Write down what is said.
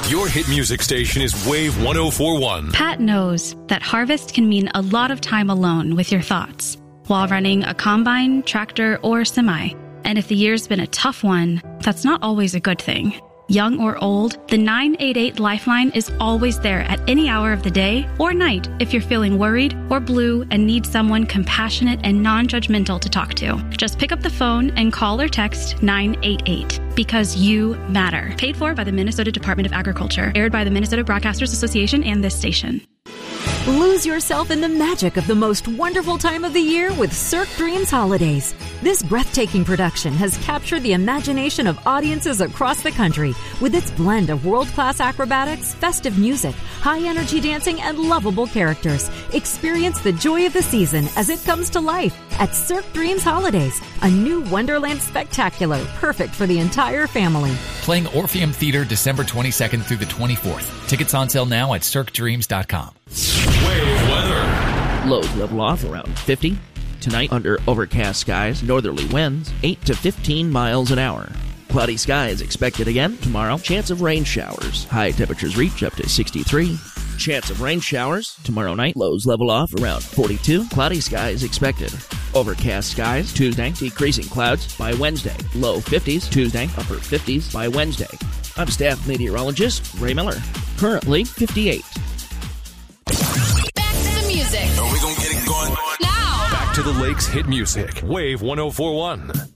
Your hit music station is Wave 104.1. Pat knows that harvest can mean a lot of time alone with your thoughts while running a combine, tractor, or semi. And if the year's been a tough one, that's not always a good thing. Young or old, the 988 Lifeline is always there at any hour of the day or night if you're feeling worried or blue and need someone compassionate and non-judgmental to talk to. Just pick up the phone and call or text 988 because you matter. Paid for by the Minnesota Department of Agriculture. Aired by the Minnesota Broadcasters Association and this station. Lose yourself in the magic of the most wonderful time of the year with Cirque Dreams Holidays. This breathtaking production has captured the imagination of audiences across the country with its blend of world-class acrobatics, festive music, high-energy dancing, and lovable characters. Experience the joy of the season as it comes to life at Cirque Dreams Holidays, a new Wonderland spectacular perfect for the entire family. Playing Orpheum Theater December 22nd through the 24th. Tickets on sale now at cirquedreams.com. Wave weather. Lows level off around 50. Tonight, under overcast skies, northerly winds, 8 to 15 miles an hour. Cloudy skies expected again tomorrow. Chance of rain showers. High temperatures reach up to 63. Chance of rain showers tomorrow night. Lows level off around 42. Cloudy skies expected. Overcast skies Tuesday. Decreasing clouds by Wednesday. Low 50s Tuesday. Upper 50s by Wednesday. I'm staff meteorologist Ray Miller. Currently 58. Back to the music. Are we going to get it going? Now. Back to the Lakes hit music. Wave 104.1.